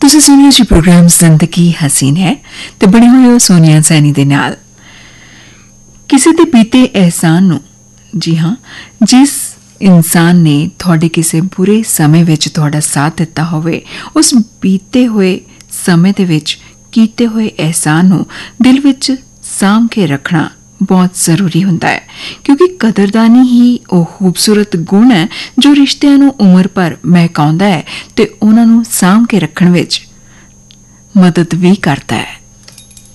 ਤੁਸੀਂ ਸੁਣ ਰਹੇ ਜੀ ਪ੍ਰੋਗਰਾਮ ਜ਼ਿੰਦਗੀ ਹਸੀਨ ਹੈ ਤੇ ਬਣੀ ਹੋਈ ਹੋ ਸੋਨੀਆ ਸੈਣੀ ਦੇ ਨਾਲ। ਕਿਸੇ ਦੇ ਬੀਤੇ ਅਹਿਸਾਨ ਨੂੰ, ਜੀ ਹਾਂ, ਜਿਸ ਇਨਸਾਨ ਨੇ ਤੁਹਾਡੇ ਕਿਸੇ ਬੁਰੇ ਸਮੇਂ ਵਿੱਚ ਤੁਹਾਡਾ ਸਾਥ ਦਿੱਤਾ ਹੋਵੇ, ਉਸ ਬੀਤੇ ਹੋਏ ਸਮੇਂ ਦੇ ਵਿੱਚ ਕੀਤੇ ਹੋਏ ਅਹਿਸਾਨ ਨੂੰ ਦਿਲ ਵਿੱਚ ਸਾਂਭ ਕੇ ਰੱਖਣਾ ਬਹੁਤ ਜ਼ਰੂਰੀ ਹੁੰਦਾ ਹੈ, ਕਿਉਂਕਿ ਕਦਰਦਾਨੀ ਹੀ ਉਹ ਖੂਬਸੂਰਤ ਗੁਣ ਹੈ ਜੋ ਰਿਸ਼ਤਿਆਂ ਨੂੰ ਉਮਰ ਭਰ ਮਹਿਕਾਉਂਦਾ ਹੈ ਤੇ ਉਹਨਾਂ ਨੂੰ ਸਾਂਭ ਕੇ ਰੱਖਣ ਵਿੱਚ ਮਦਦ ਵੀ ਕਰਦਾ ਹੈ।